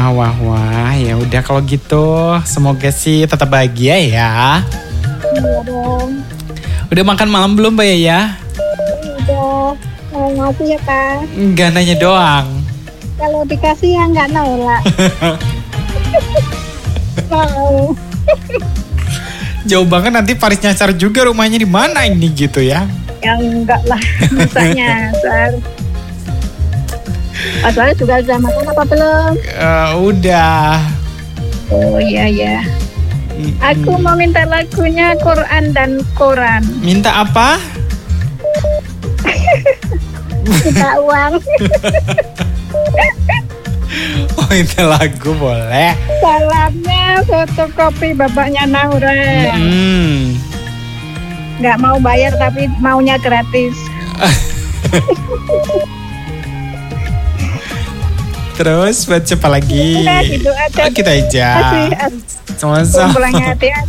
Wah, ya udah kalau gitu semoga sih tetap bahagia ya. Iya dong. Udah makan malam belum Mbak Yaya? Udah. Mau ngasih ya Kak? Enggak, nanya doang. Kalau dikasih ya nggak nolak. Mau. Jauh banget, nanti Faris nyasar juga rumahnya di mana ini gitu ya. Ya enggak lah, misalnya. Mas Faris juga sudah makan apa belum? Udah. Oh iya. Aku mau minta lagunya Quran dan Koran. Minta apa? Minta uang. Oh, itu lagu boleh. Salamnya fotokopi bapaknya Naura. Nggak mau bayar tapi maunya gratis. Terus buat siapa lagi? Udah gitu aja. Kita aja. Sama-sama. Pulangnya hati-hati.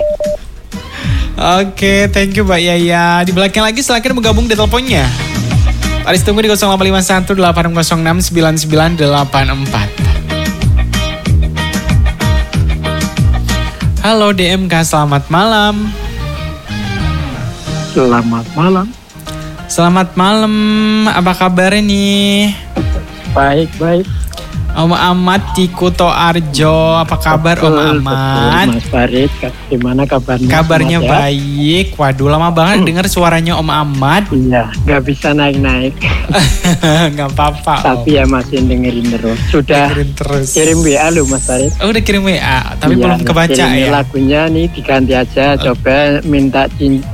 Oke, thank you Mbak Yaya. Di belakang lagi silakan bergabung di teleponnya. Faris tunggu di 0851 806 9984. Halo DMK, selamat malam. Selamat malam. Selamat malam, apa kabar nih? Baik. Om Ahmad di Kuto Arjo, apa kabar Om Ahmad? Betul, Mas Farid, gimana kabarnya? Kabarnya baik. Waduh, lama banget dengar suaranya Om Ahmad. Iya, nggak bisa naik-naik. Nggak apa-apa. Tapi ya masih dengerin terus. Sudah dengerin terus. Kirim WA lu Mas Farid. Oh, udah kirim WA, tapi belum kebaca ya. Lagunya nih diganti aja. Coba minta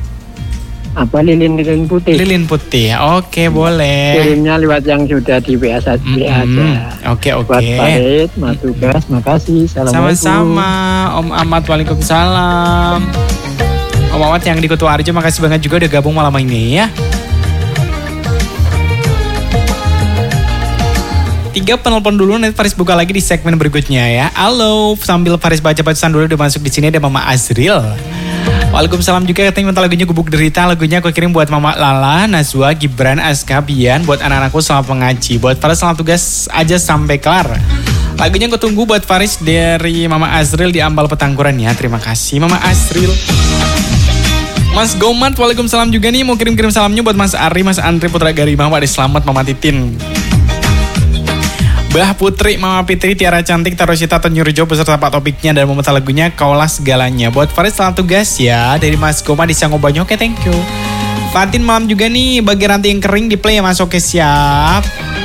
lilin putih. Lilin putih, oke boleh. Kirimnya lewat yang sudah di WA aja. Oke. Buat Farid, Mas Tugas, makasih. Assalamualaikum. Sama-sama, Om Ahmad, waalaikumsalam. Om Ahmad yang di Kutu Arjo, makasih banget juga udah gabung malam ini ya. 3 penelpon dulu, nanti Faris buka lagi di segmen berikutnya ya. Halo, sambil Faris baca-bacaan dulu udah masuk di sini ada Mama Azril. Waalaikumsalam juga, katanya minta lagunya Gubuk Derita. Lagunya aku kirim buat Mama Lala, Nazwa, Gibran, Aska, Bian. Buat anak-anakku selamat mengaji. Buat Faris selamat tugas aja sampai kelar. Lagunya aku tunggu buat Faris dari Mama Azril di Ambal Petangkuran ya. Terima kasih Mama Azril. Mas Gomat, waalaikumsalam juga nih. Mau kirim-kirim salamnya buat Mas Ari, Mas Andri, Putra Garimah, Pak Selamat, Mama Titin, Bah Putri, Mama Fitri, Tiara Cantik, Tarosita, Tonyurjo beserta Pak Topiknya dan meminta lagunya Kaulah Segalanya. Buat Faris selamat tugas ya dari Mas Goma di Sangobanyo. Oke, thank you. Fatin malam juga nih, bagi ranting yang kering di play ya Mas. Oke, siap.